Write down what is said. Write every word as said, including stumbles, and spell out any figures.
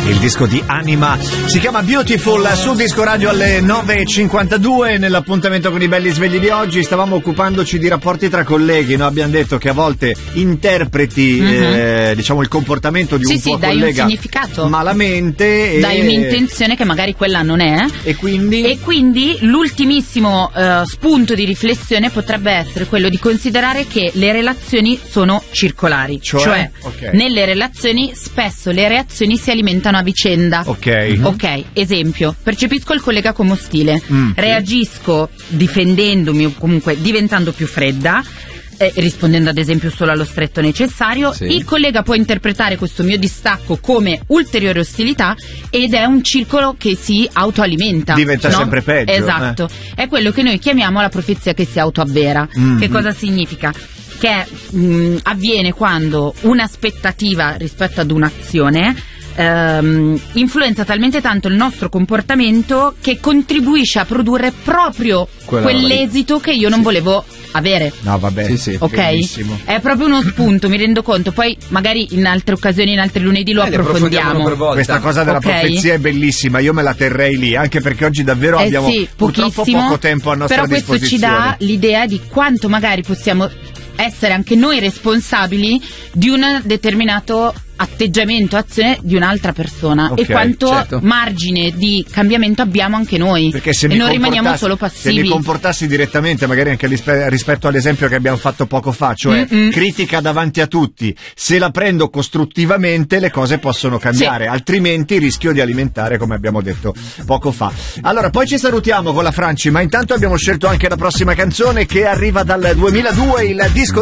il disco di Anima, si chiama Beautiful, su Disco Radio alle nove e cinquantadue. Nell'appuntamento con i belli svegli di oggi stavamo occupandoci di rapporti tra colleghi, no? Abbiamo detto che a volte interpreti mm-hmm. eh, diciamo il comportamento di sì, un sì, tuo dai collega un significato, malamente e... dai un'intenzione che magari quella non è, e quindi, e quindi l'ultimissimo uh, spunto di riflessione potrebbe essere quello di considerare che le relazioni sono circolari, cioè, cioè okay. nelle relazioni spesso le reazioni si alimentano a vicenda. Ok. Mm-hmm. Ok, esempio, percepisco il collega come ostile, mm, reagisco sì. difendendomi o comunque diventando più fredda, eh, rispondendo ad esempio solo allo stretto necessario. Sì. Il collega può interpretare questo mio distacco come ulteriore ostilità ed è un circolo che si autoalimenta. Diventa no? sempre peggio. Esatto, eh. è quello che noi chiamiamo la profezia che si autoavvera. Mm-hmm. Che cosa significa? Che mh, avviene quando un'aspettativa rispetto ad un'azione ehm, influenza talmente tanto il nostro comportamento che contribuisce a produrre proprio Quella quell'esito che io non sì. volevo avere. No, vabbè, sì, sì, ok? bellissimo. È proprio uno spunto, mi rendo conto. Poi magari in altre occasioni, in altri lunedì lo eh, approfondiamo. Questa cosa della okay. profezia è bellissima, io me la terrei lì, anche perché oggi davvero eh abbiamo sì, purtroppo poco tempo a nostra però disposizione. Però questo ci dà l'idea di quanto magari possiamo essere anche noi responsabili di un determinato atteggiamento, azione di un'altra persona, okay, e quanto certo. margine di cambiamento abbiamo anche noi, perché se e non rimaniamo solo passivi. Se mi comportassi direttamente, magari anche rispetto all'esempio che abbiamo fatto poco fa, cioè Mm-mm. critica davanti a tutti, se la prendo costruttivamente le cose possono cambiare, sì. altrimenti rischio di alimentare, come abbiamo detto poco fa. Allora, poi ci salutiamo con la Franci, ma intanto abbiamo scelto anche la prossima canzone che arriva dal duemiladue, il disco